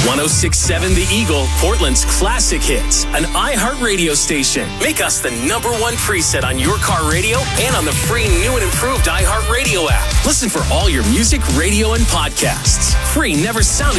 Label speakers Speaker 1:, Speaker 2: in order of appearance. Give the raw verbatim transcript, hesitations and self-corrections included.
Speaker 1: one oh six point seven The Eagle, Portland's classic hits, an iHeartRadio station. Make us the number one preset on your car radio and on the free new and improved iHeartRadio app. Listen for all your music, radio, and podcasts. Free never sounded